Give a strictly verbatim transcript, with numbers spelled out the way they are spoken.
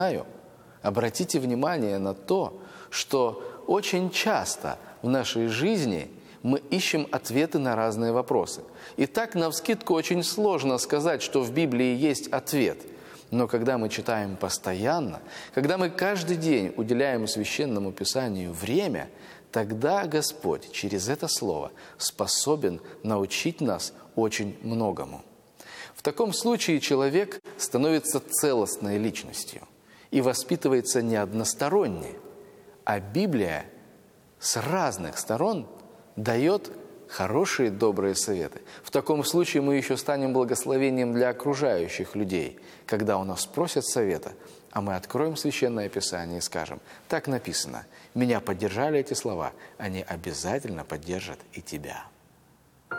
знаю. Обратите внимание на то, что очень часто в нашей жизни мы ищем ответы на разные вопросы. И так навскидку очень сложно сказать, что в Библии есть ответ. Но когда мы читаем постоянно, когда мы каждый день уделяем Священному Писанию время, тогда Господь через это Слово способен научить нас очень многому. В таком случае человек становится целостной личностью и воспитывается не односторонне, а Библия с разных сторон дает хорошие, добрые советы. В таком случае мы еще станем благословением для окружающих людей, когда у нас спросят совета, а мы откроем Священное Писание и скажем: так написано, меня поддержали эти слова, они обязательно поддержат и тебя.